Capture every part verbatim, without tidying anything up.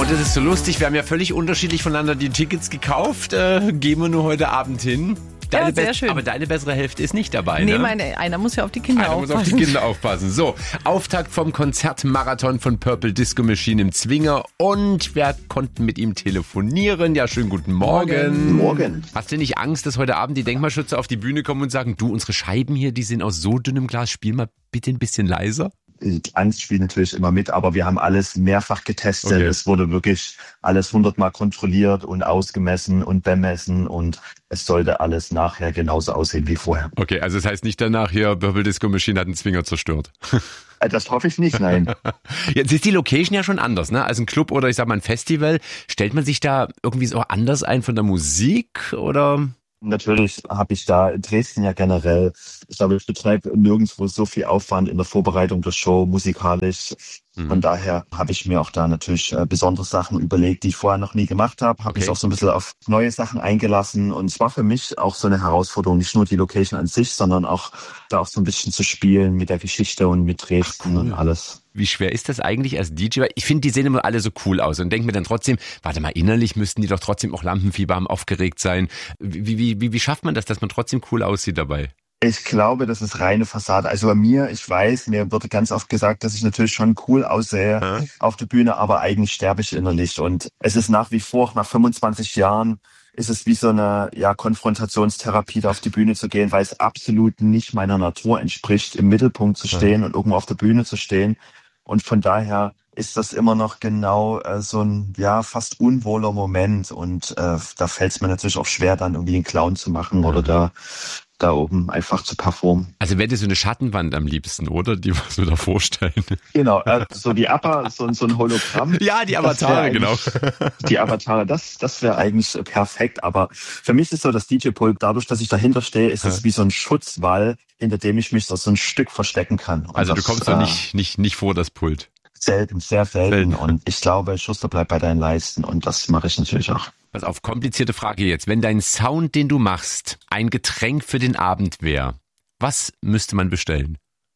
Und das ist so lustig, wir haben ja völlig unterschiedlich voneinander die Tickets gekauft. Äh, gehen wir nur heute Abend hin. Deine Ja, sehr Best- schön. Aber deine bessere Hälfte ist nicht dabei, Nee, ne? meine, einer muss ja auf die Kinder Einer aufpassen. muss auf die Kinder aufpassen. So, Auftakt vom Konzertmarathon von Purple Disco Machine im Zwinger. Und wir konnten mit ihm telefonieren. Ja, schönen guten Morgen. Morgen. Hast du nicht Angst, dass heute Abend die Denkmalschützer auf die Bühne kommen und sagen, du, unsere Scheiben hier, die sind aus so dünnem Glas, spiel mal bitte ein bisschen leiser? Die Angst spielt natürlich immer mit, aber wir haben alles mehrfach getestet. Okay. Es wurde wirklich alles hundertmal kontrolliert und ausgemessen und bemessen und es sollte alles nachher genauso aussehen wie vorher. Okay, also das heißt nicht danach hier, Purple Disco Machine hat einen Zwinger zerstört. Äh, Das hoffe ich nicht, nein. Jetzt ist die Location ja schon anders, ne? Als ein Club oder ich sag mal ein Festival. Stellt man sich da irgendwie so anders ein von der Musik oder? Natürlich habe ich da Dresden ja generell, ich glaube, ich betreibe nirgendwo so viel Aufwand in der Vorbereitung der Show musikalisch. Von daher habe ich mir auch da natürlich äh, besondere Sachen überlegt, die ich vorher noch nie gemacht habe. Habe Okay. mich auch so ein bisschen auf neue Sachen eingelassen. Und es war für mich auch so eine Herausforderung, nicht nur die Location an sich, sondern auch da auch so ein bisschen zu spielen mit der Geschichte und mit Dresden und alles. Wie schwer ist das eigentlich als D J? Weil ich finde, die sehen immer alle so cool aus und denke mir dann trotzdem, warte mal, innerlich müssten die doch trotzdem auch Lampenfieber haben, aufgeregt sein. Wie, wie, wie, wie schafft man das, dass man trotzdem cool aussieht dabei? Ich glaube, das ist reine Fassade. Also bei mir, ich weiß, mir wird ganz oft gesagt, dass ich natürlich schon cool aussehe Ja. auf der Bühne, aber eigentlich sterbe ich innerlich. Und es ist nach wie vor, nach fünfundzwanzig Jahren, ist es wie so eine ja, Konfrontationstherapie, da auf die Bühne zu gehen, weil es absolut nicht meiner Natur entspricht, im Mittelpunkt zu stehen und irgendwo auf der Bühne zu stehen. Und von daher ist das immer noch genau äh, so ein ja fast unwohler Moment. Und äh, da fällt es mir natürlich auch schwer, dann irgendwie einen Clown zu machen oder da da oben einfach zu performen. Also wäre dir so eine Schattenwand am liebsten, oder? Die wir so da vorstellen. Genau, äh, so wie ABBA, so, so ein Hologramm. Ja, die Das Avatare, wär genau. eigentlich- Die Avatare, das, das wäre eigentlich perfekt. Aber für mich ist so das D J-Pult, dadurch, dass ich dahinter stehe, ist es wie so ein Schutzwall, hinter dem ich mich so, so ein Stück verstecken kann. Und Also du das, kommst doch äh, nicht, nicht, nicht vor das Pult. Selten, sehr selten. Selten. Und ich glaube, Schuster bleibt bei deinen Leisten. Und das mache ich natürlich auch. Pass auf, komplizierte Frage jetzt. Wenn dein Sound, den du machst, ein Getränk für den Abend wäre, was müsste man bestellen?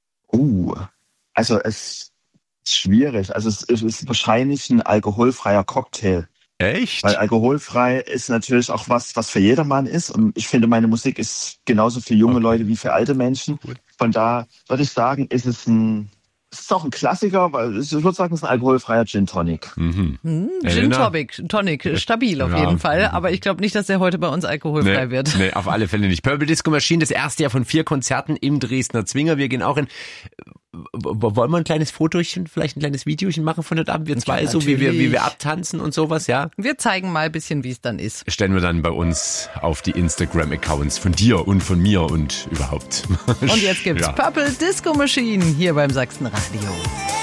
Uh, also es ist schwierig. Also es, es ist wahrscheinlich ein alkoholfreier Cocktail. Echt? Weil alkoholfrei ist natürlich auch was, was für jedermann ist. Und ich finde, meine Musik ist genauso für junge Okay. Leute wie für alte Menschen. Gut. Von da würde ich sagen, ist es ein, es ist auch ein Klassiker, weil ich würde sagen, es ist ein alkoholfreier Gin Tonic. Mhm. Hm, Gin Elena? Tonic, Tonic, stabil auf Ja. jeden Fall. Aber ich glaube nicht, dass der heute bei uns alkoholfrei Nee, wird. nee, auf alle Fälle nicht. Purple Disco Machine, das erste Jahr von vier Konzerten im Dresdner Zwinger. Wir gehen auch in... W- Wollen wir ein kleines Fotochen, vielleicht ein kleines Videochen machen von heute Abend? Wir zwei, Ja, so wie wir, wie natürlich. wir abtanzen und sowas, ja? Wir zeigen mal ein bisschen, wie es dann ist. Stellen wir dann bei uns auf die Instagram-Accounts von dir und von mir und überhaupt. Und jetzt gibt's Ja. Purple Disco Machine hier beim Sachsenradio.